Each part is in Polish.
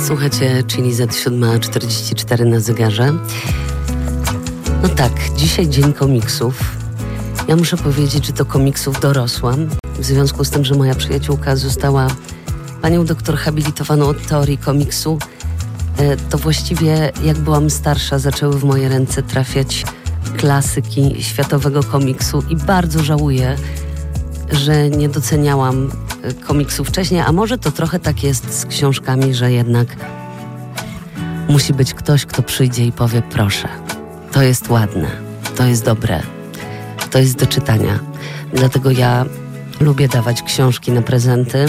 Słuchajcie, Chili Z7:44 na zegarze. No tak, dzisiaj dzień komiksów. Ja muszę powiedzieć, że do komiksów dorosłam. W związku z tym, że moja przyjaciółka została panią doktor habilitowaną od teorii komiksu, to właściwie jak byłam starsza, zaczęły w moje ręce trafiać klasyki światowego komiksu i bardzo żałuję, że nie doceniałam komiksu wcześniej, a może to trochę tak jest z książkami, że jednak musi być ktoś, kto przyjdzie i powie: proszę, to jest ładne, to jest dobre, to jest do czytania. Dlatego ja lubię dawać książki na prezenty,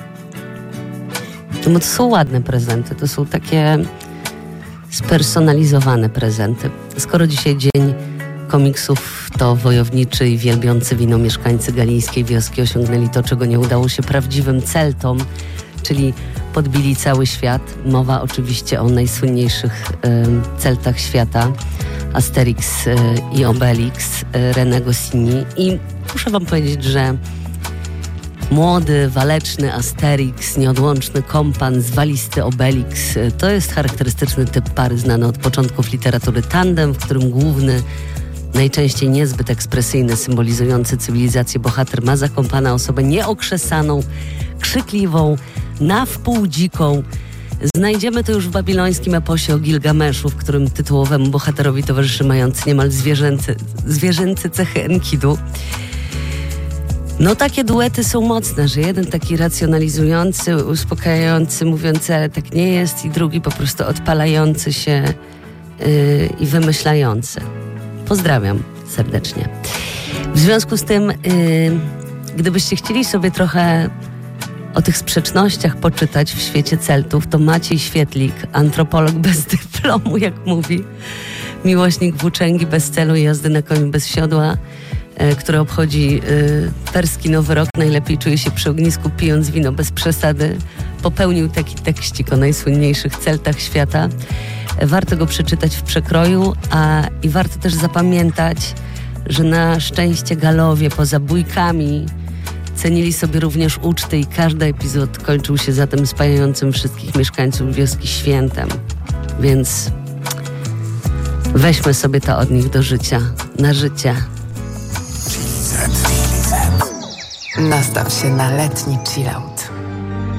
bo to są ładne prezenty, to są takie spersonalizowane prezenty. Skoro dzisiaj dzień komiksów, to wojowniczy i wielbiący wino mieszkańcy galijskiej wioski osiągnęli to, czego nie udało się prawdziwym Celtom, czyli podbili cały świat. Mowa oczywiście o najsłynniejszych Celtach świata, Asterix i Obelix, René Goscinny. I muszę wam powiedzieć, że młody, waleczny Asterix, nieodłączny kompan, zwalisty Obelix, to jest charakterystyczny typ pary znany od początków literatury tandem, w którym główny, najczęściej niezbyt ekspresyjny, symbolizujący cywilizację bohater ma za kompana osobę nieokrzesaną, krzykliwą, na wpół dziką. Znajdziemy to już w babilońskim eposie o Gilgameszu, w którym tytułowemu bohaterowi towarzyszy mający niemal zwierzęce cechy Enkidu. No takie duety są mocne, że jeden taki racjonalizujący, uspokajający, mówiący, ale tak nie jest, i drugi po prostu odpalający się i wymyślający. Pozdrawiam serdecznie. W związku z tym, gdybyście chcieli sobie trochę o tych sprzecznościach poczytać w świecie Celtów, to Maciej Świetlik, antropolog bez dyplomu, jak mówi, miłośnik włóczęgi bez celu i jazdy na koniu bez siodła, który obchodzi perski Nowy Rok, najlepiej czuje się przy ognisku, pijąc wino bez przesady, popełnił taki tekścik o najsłynniejszych Celtach świata. Warto go przeczytać w przekroju, i warto też zapamiętać, że na szczęście Galowie poza bójkami cenili sobie również uczty i każdy epizod kończył się zatem spajającym wszystkich mieszkańców wioski świętem. Więc weźmy sobie to od nich do życia, na życie. Nastaw się na letni chillout.